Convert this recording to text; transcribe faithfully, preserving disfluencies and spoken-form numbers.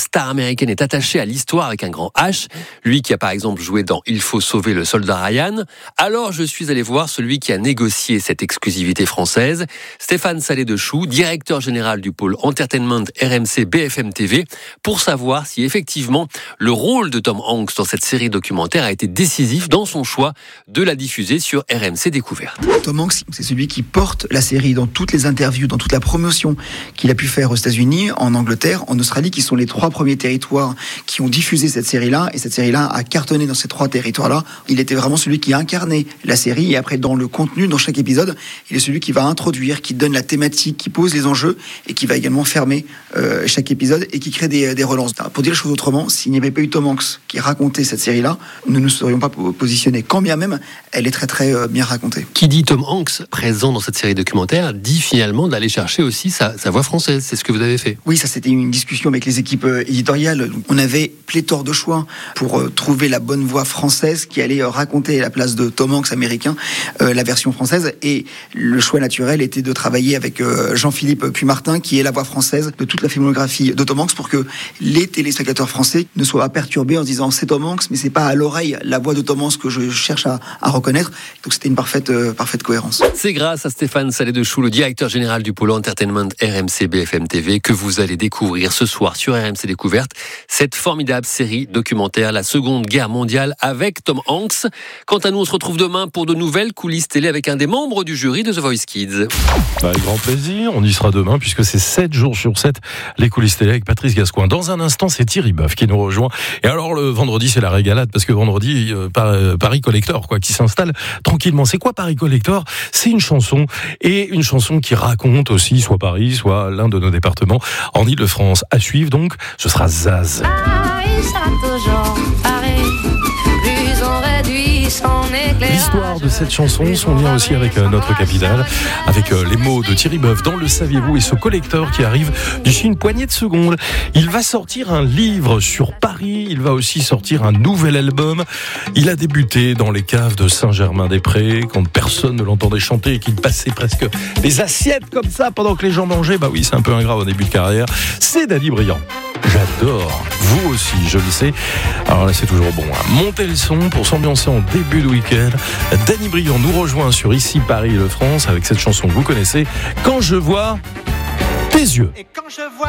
star américaine est attachée à l'histoire avec un grand H. Lui qui a par exemple joué dans Il faut sauver le soldat Ryan. Alors je suis allé voir celui qui a négocié cette exclusivité française, Stéphane Salé-Dechoux, directeur général du pôle Entertainment R M C B F M T V, pour savoir si effectivement le rôle de Tom Hanks dans cette série documentaire a été décisif dans son choix de la diffuser sur R M C Découverte. Tom Hanks, c'est celui qui porte la série dans toutes les interviews, dans toute la promotion qu'il a pu faire aux États-Unis, en Angleterre, en Australie, qui sont les trois premiers territoires qui ont diffusé cette série-là. Et cette série-là a cartonné dans ces trois territoires-là. Il était vraiment celui qui incarnait la série. Et après, dans le contenu, dans chaque épisode, il est celui qui va introduire, qui donne la thématique, qui pose les enjeux et qui va également fermer euh, chaque épisode et qui crée des, des relances. Pour dire les choses autrement, s'il n'y avait pas eu Tom Hanks qui racontait cette série-là, nous ne nous serions pas positionnés. Quand bien même, elle est très très euh, bien racontée. Qui dit Tom Hanks présent dans cette série documentaire dit finalement d'aller chercher aussi sa, sa voix française. C'est ce que vous avez fait. Oui, ça c'était une discussion avec les équipes éditoriales. On avait pléthore de choix pour euh, trouver la bonne voix française qui allait euh, raconter à la place de Tom Hanks américain euh, la version française. Et le choix naturel était de travailler avec euh, Jean-Philippe Puymartin qui est la voix française de toute la filmographie de Tom Hanks pour que les téléspectateurs français ne soient pas perturbés en se disant c'est Tom Hanks mais c'est pas à l'oreille la voix de Tom Hanks que je cherche à, à reconnaître. Donc c'était une parfaite, euh, parfaite cohérence. C'est grâce à Stéphane Salé-Dechoux, le directeur général du pôle Entertainment R M C B F M T V, que vous allez découvrir ce soir sur R M C Découverte cette formidable série documentaire La Seconde Guerre mondiale avec Tom Hanks. Quant à nous, on se retrouve demain pour de nouvelles coulisses télé avec un des membres du jury de The Voice Kids. Avec grand plaisir, on y sera demain puisque c'est sept jours sur sept les coulisses télé avec Patrice Gascoigne. Dans un instant, c'est Thierry Boeuf qui nous rejoint. Et alors le vendredi, c'est la régalade parce que vendredi, euh, Paris Collector quoi, qui s'installe tranquillement. C'est quoi Paris Collector ? C'est une chanson et une chanson qui raconte aussi soit Paris, soit l'un de nos départements en Ile-de-France. À suivre donc, ce sera Zaz. Paris sera toujours Paris, plus on réduit son éclairage. L'histoire de cette chanson, son lien aussi avec euh, notre capitale, avec euh, les mots de Thierry Boeuf dans Le Saviez-vous et ce collecteur qui arrive d'ici une poignée de secondes. Il va sortir un livre sur Paris, il va aussi sortir un nouvel album. Il a débuté dans les caves de Saint-Germain-des-Prés quand personne ne l'entendait chanter et qu'il passait presque les assiettes comme ça pendant que les gens mangeaient. Bah oui, c'est un peu ingrat au début de carrière. C'est Danny Briand. J'adore, vous aussi, je le sais. Alors là, c'est toujours bon. Hein. Montez le son pour s'ambiancer en début de week-end. Danny Briand nous rejoint sur Ici Paris, le France, avec cette chanson que vous connaissez. Quand je vois tes yeux. Et quand je vois